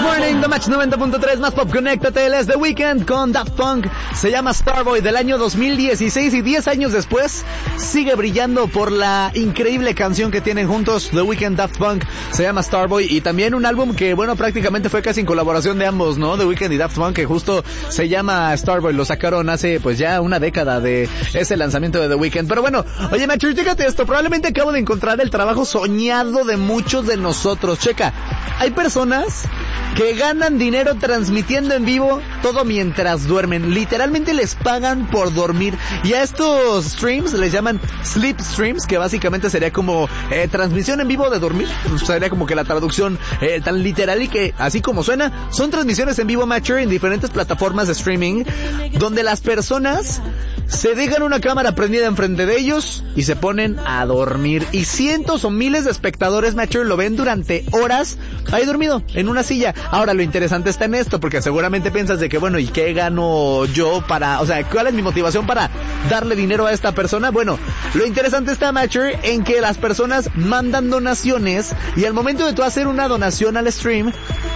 Morning, The Match 90.3, más pop, conéctate, él es The Weeknd con Daft Punk, se llama Starboy, del año 2016 y 10 años después sigue brillando por la increíble canción que tienen juntos, The Weeknd, Daft Punk, se llama Starboy, y también un álbum que, bueno, prácticamente fue casi en colaboración de ambos, ¿no? The Weeknd y Daft Punk, que justo se llama Starboy, lo sacaron hace, pues ya una década de ese lanzamiento de The Weeknd, pero bueno, oye, Matcher, chécate esto, probablemente acabo de encontrar el trabajo soñado de muchos de nosotros, checa, hay personas que ganan dinero transmitiendo en vivo todo mientras duermen. Literalmente les pagan por dormir. Y a estos streams les llaman sleep streams, que básicamente sería como transmisión en vivo de dormir. Sería como que la traducción tan literal, y que así como suena, son transmisiones en vivo, Matcher, en diferentes plataformas de streaming, donde las personas se dejan una cámara prendida enfrente de ellos y se ponen a dormir. Y cientos o miles de espectadores, Matcher, lo ven durante horas ahí dormido en una silla. Ahora, lo interesante está en esto, porque seguramente piensas de que, bueno, ¿y qué gano yo para, o sea, cuál es mi motivación para darle dinero a esta persona? Bueno, lo interesante está, Matcher, en que las personas mandan donaciones, y al momento de tú hacer una donación al stream,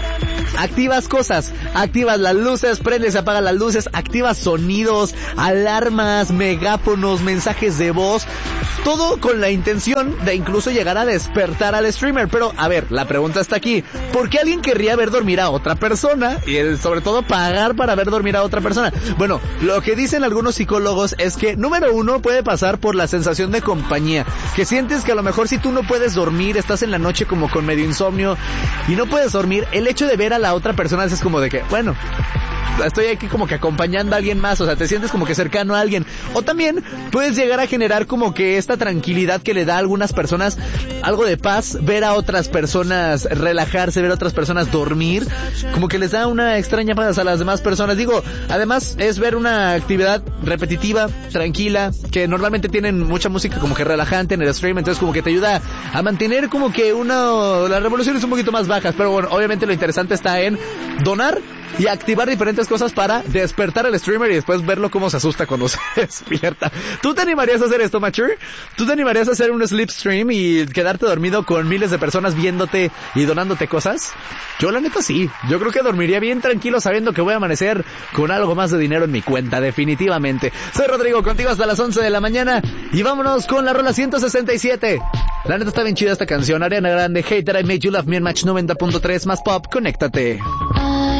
activas cosas, activas las luces, prendes y apagas las luces, activas sonidos, alarmas, megáfonos, mensajes de voz, todo con la intención de incluso llegar a despertar al streamer. Pero, a ver, la pregunta está aquí, ¿por qué alguien querría ver dormir a otra persona? Y sobre todo pagar para ver dormir a otra persona. Bueno, lo que dicen algunos psicólogos es que, número uno, puede pasar por la sensación de compañía, que sientes que a lo mejor si tú no puedes dormir, estás en la noche como con medio insomnio y no puedes dormir, el hecho de ver a la otra persona es como de que, bueno, estoy aquí como que acompañando a alguien más, o sea, te sientes como que cercano a alguien. O también puedes llegar a generar como que esta tranquilidad que le da a algunas personas, algo de paz, ver a otras personas relajarse, ver a otras personas dormir, como que les da una extraña paz a las demás personas. Digo, además es ver una actividad repetitiva, tranquila, que normalmente tienen mucha música como que relajante en el stream, entonces como que te ayuda a mantener como que las revoluciones un poquito más bajas. Pero bueno, obviamente lo interesante está en donar y activar diferentes cosas para despertar al streamer y después verlo cómo se asusta cuando se despierta. ¿Tú te animarías a hacer esto, Matcher? ¿Tú te animarías a hacer un sleep stream y quedarte dormido con miles de personas viéndote y donándote cosas? Yo la neta sí. Yo creo que dormiría bien tranquilo sabiendo que voy a amanecer con algo más de dinero en mi cuenta, definitivamente. Soy Rodrigo, contigo hasta las 11 de la mañana y vámonos con la rola 167. La neta está bien chida esta canción. Ariana Grande, Hater, I Made You Love Me en Match 90.3, más pop, conéctate.